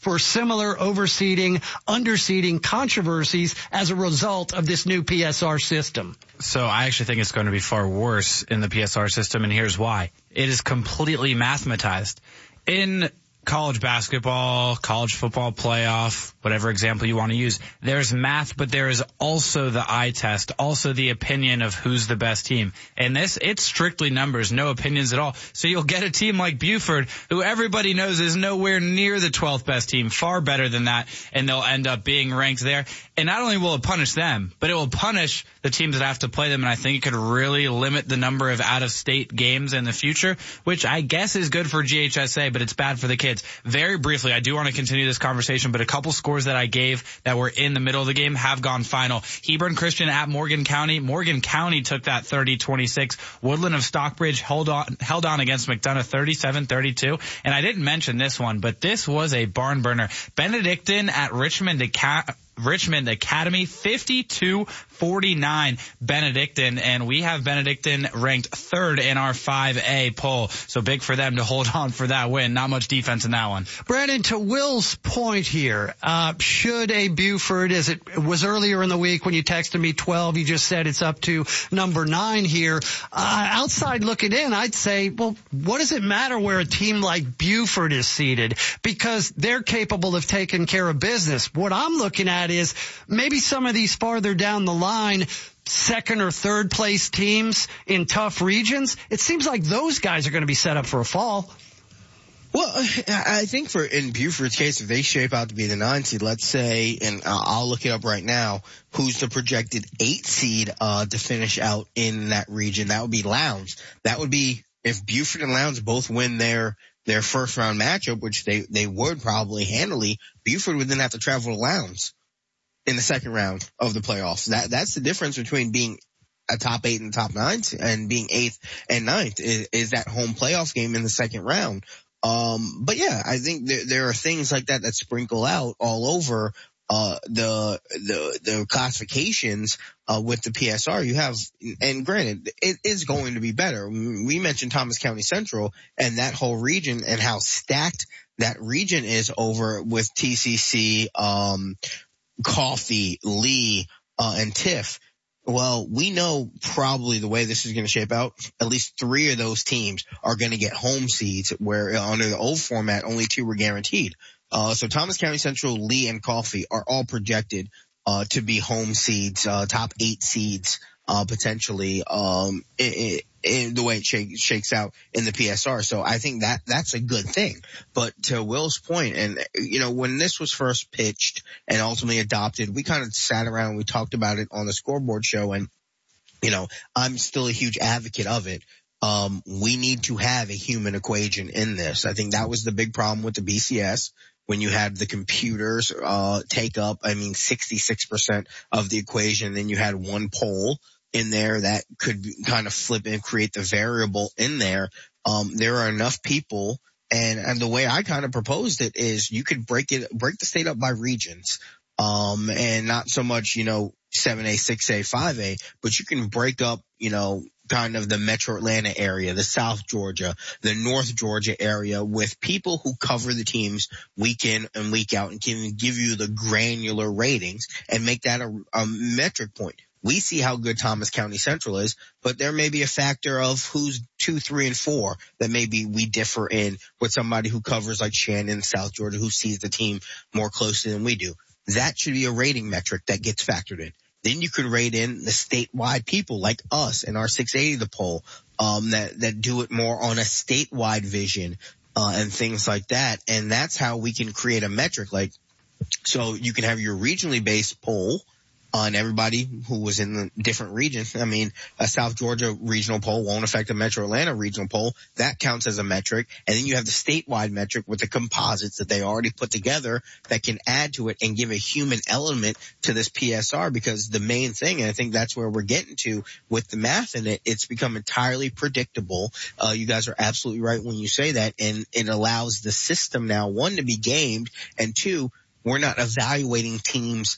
for similar overseeding, underseeding controversies as a result of this new PSR system? So I actually think it's going to be far worse in the PSR system, and here's why. It is completely mathematized. In college basketball, college football playoff, whatever example you want to use, there's math, but there is also the eye test, also the opinion of who's the best team. And this, it's strictly numbers, no opinions at all. So you'll get a team like Buford, who everybody knows is nowhere near the 12th best team, far better than that, and they'll end up being ranked there. And not only will it punish them, but it will punish the teams that have to play them, and I think it could really limit the number of out-of-state games in the future, which I guess is good for GHSA, but it's bad for the kids. Very briefly, I do want to continue this conversation, but a couple scores that I gave that were in the middle of the game have gone final. Hebron Christian at Morgan County. Morgan County took that 30-26. Woodland of Stockbridge held on against McDonough 37-32. And I didn't mention this one, but this was a barn burner. Benedictine at Richmond Academy, 52-49 Benedictine, and we have Benedictine ranked third in our 5A poll. So big for them to hold on for that win. Not much defense in that one. Brandon, to Will's point here, should a Buford, as it was earlier in the week when you texted me 12, you just said it's up to number 9 here. Outside looking in, I'd say, well, what does it matter where a team like Buford is seated? Because they're capable of taking care of business. What I'm looking at is maybe some of these farther down the line, second or third place teams in tough regions. It seems like those guys are going to be set up for a fall. Well, I think in Buford's case, if they shape out to be the 9 seed, let's say, and I'll look it up right now, who's the projected 8 seed to finish out in that region? That would be Lowndes. That would be if Buford and Lowndes both win their first round matchup, which they would probably handily. Buford would then have to travel to Lowndes in the second round of the playoffs. That's the difference between being a top 8 and top 9 and being 8th and 9th is that home playoff game in the second round. But yeah, I think there are things like that sprinkle out all over the classifications with the PSR. You have, and granted, it is going to be better. We mentioned Thomas County Central and that whole region and how stacked that region is over with TCC, Coffee, Lee, and Tiff. Well, we know probably the way this is going to shape out, at least 3 of those teams are going to get home seeds, where under the old format, only 2 were guaranteed. So Thomas County Central, Lee, and Coffee are all projected to be home seeds, top 8 seeds, potentially, in the way it shakes out in the PSR. So I think that's a good thing. But to Will's point, and when this was first pitched and ultimately adopted, we kind of sat around and we talked about it on the Scoreboard show, and I'm still a huge advocate of it. We need to have a human equation in this. I think that was the big problem with the BCS. When you had the computers take up, 66% of the equation, then you had one poll in there that could kind of flip and create the variable in there. There are enough people, and the way I kind of proposed it is you could break the state up by regions, and not so much, 7A, 6A, 5A, but you can break up, kind of the Metro Atlanta area, the South Georgia, the North Georgia area, with people who cover the teams week in and week out and can give you the granular ratings and make that a metric point. We see how good Thomas County Central is, but there may be a factor of who's 2, 3, and 4 that maybe we differ in with somebody who covers like Shannon, South Georgia, who sees the team more closely than we do. That should be a rating metric that gets factored in. Then you could rate in the statewide people like us in our 680 the poll, that do it more on a statewide vision, and things like that. And that's how we can create a metric. So you can have your regionally based poll on everybody who was in the different regions. A South Georgia regional poll won't affect a Metro Atlanta regional poll. That counts as a metric. And then you have the statewide metric with the composites that they already put together that can add to it and give a human element to this PSR, because the main thing, and I think that's where we're getting to with the math in it, it's become entirely predictable. You guys are absolutely right when you say that. And it allows the system now, 1, to be gamed, and 2, we're not evaluating teams,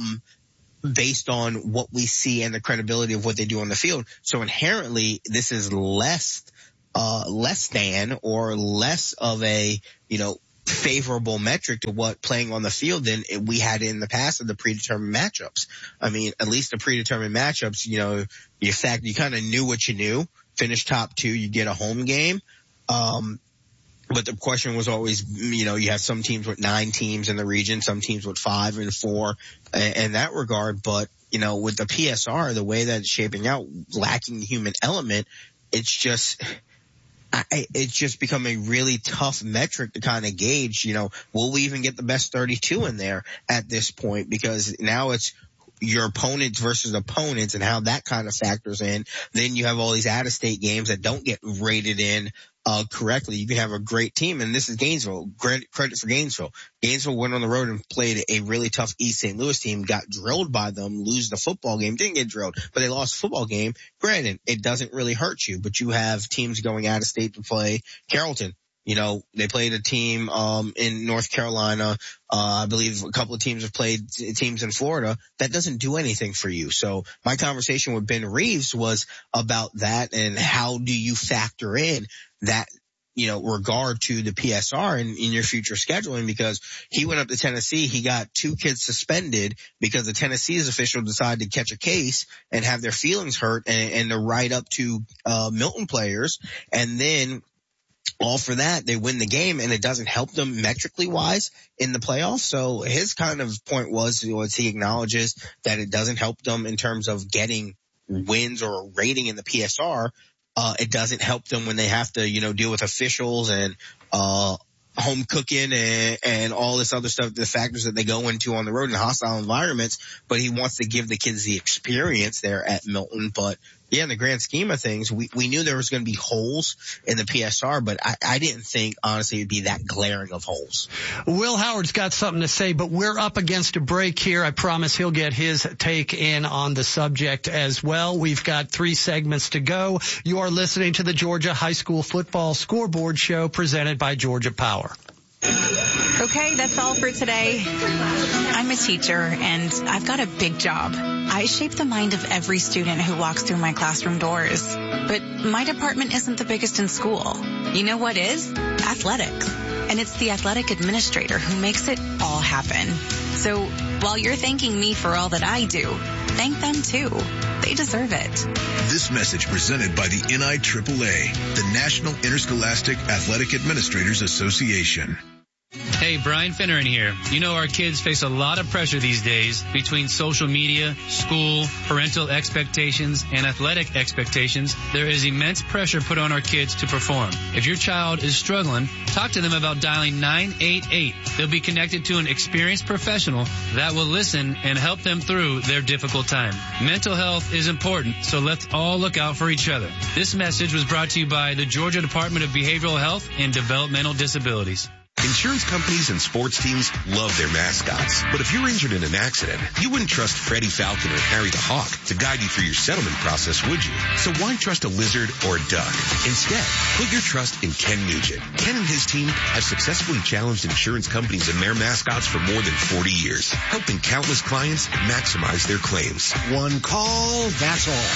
based on what we see and the credibility of what they do on the field. So inherently, this is less than or less of a, favorable metric to what playing on the field than we had in the past of the predetermined matchups. I mean, at least the predetermined matchups, you know, you kind of knew what you knew. Finish top 2, you get a home game. But the question was always, you know, you have some teams with 9 teams in the region, some teams with 5 and 4 in that regard. But, you know, with the PSR, the way that it's shaping out, lacking the human element, it's just become a really tough metric to kind of gauge, you know, will we even get the best 32 in there at this point? Because now it's your opponents versus opponents and how that kind of factors in. Then you have all these out-of-state games that don't get rated in correctly. You can have a great team, and this is Gainesville. Credit for Gainesville. Gainesville went on the road and played a really tough East St. Louis team, got drilled by them, lose the football game, didn't get drilled, but they lost the football game. Granted, it doesn't really hurt you, but you have teams going out of state to play Carrollton. You know, they played a team in North Carolina. I believe a couple of teams have played teams in Florida. That doesn't do anything for you. So my conversation with Ben Reeves was about that and how do you factor in that, you know, regard to the PSR in your future scheduling, because he went up to Tennessee. He got 2 kids suspended because the Tennessee's official decided to catch a case and have their feelings hurt and to write up to Milton players. And then all for that, they win the game, and it doesn't help them metrically wise in the playoffs. So his kind of point was he acknowledges that it doesn't help them in terms of getting wins or a rating in the PSR. It doesn't help them when they have to, you know, deal with officials and home cooking and all this other stuff, the factors that they go into on the road in hostile environments. But he wants to give the kids the experience there at Milton. But yeah, in the grand scheme of things, we knew there was going to be holes in the PSR, but I didn't think, honestly, it'd be that glaring of holes. Will Howard's got something to say, but we're up against a break here. I promise he'll get his take in on the subject as well. We've got 3 segments to go. You are listening to the Georgia High School Football Scoreboard Show presented by Georgia Power. Okay, that's all for today. I'm a teacher, and I've got a big job. I shape the mind of every student who walks through my classroom doors. But my department isn't the biggest in school. You know what is? Athletics. And it's the athletic administrator who makes it all happen. So while you're thanking me for all that I do, thank them too. They deserve it. This message presented by the NIAAA, the National Interscholastic Athletic Administrators Association. Hey, Brian Finneran here. You know our kids face a lot of pressure these days between social media, school, parental expectations, and athletic expectations. There is immense pressure put on our kids to perform. If your child is struggling, talk to them about dialing 988. They'll be connected to an experienced professional that will listen and help them through their difficult time. Mental health is important, so let's all look out for each other. This message was brought to you by the Georgia Department of Behavioral Health and Developmental Disabilities. Insurance companies and sports teams love their mascots. But if you're injured in an accident, you wouldn't trust Freddie Falcon or Harry the Hawk to guide you through your settlement process, would you? So why trust a lizard or a duck? Instead, put your trust in Ken Nugent. Ken and his team have successfully challenged insurance companies and their mascots for more than 40 years, helping countless clients maximize their claims. One call, that's all.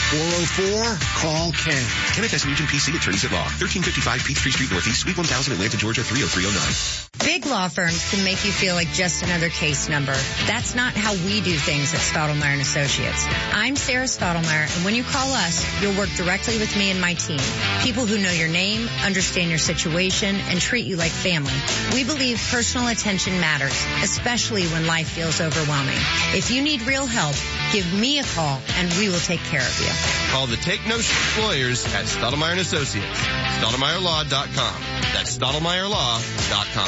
404-CALL-KEN. Kenneth S. Nugent, PC, Attorneys at Law, 1355 Peachtree Street Northeast, Suite 1000, Atlanta, Georgia, 30309. Big law firms can make you feel like just another case number. That's not how we do things at Stottlemyre & Associates. I'm Sarah Stottlemyre, and when you call us, you'll work directly with me and my team. People who know your name, understand your situation, and treat you like family. We believe personal attention matters, especially when life feels overwhelming. If you need real help, give me a call, and we will take care of you. Call the Take No Shit Lawyers at Stottlemyre & Associates. StottlemyreLaw.com. That's StottlemyreLaw.com.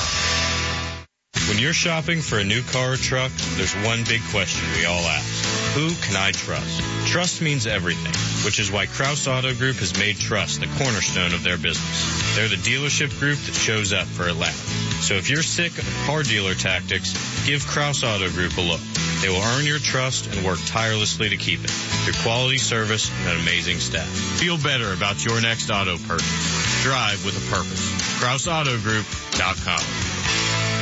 When you're shopping for a new car or truck, there's one big question we all ask. Who can I trust? Trust means everything, which is why Kraus Auto Group has made trust the cornerstone of their business. They're the dealership group that shows up for a lap. So if you're sick of car dealer tactics, give Kraus Auto Group a look. They will earn your trust and work tirelessly to keep it through quality service and an amazing staff. Feel better about your next auto purchase. Drive with a purpose. KrausAutoGroup.com.